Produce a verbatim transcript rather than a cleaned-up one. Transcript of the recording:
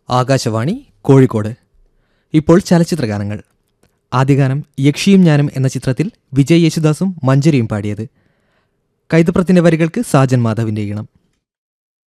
ആകാശവാണി കോഴിക്കോട്. ഇപ്പോൾ ചലച്ചിത്രഗാനങ്ങൾ. ആദ്യഗാനം യക്ഷിയും ഞാനും എന്ന ചിത്രത്തിൽ വിജയ് യേശുദാസും മഞ്ജരിയും പാടിയത്. കൈതപ്രത്തിന്റെ വരികൾക്ക് സാജൻ മാധവിന്റെ ഈണം.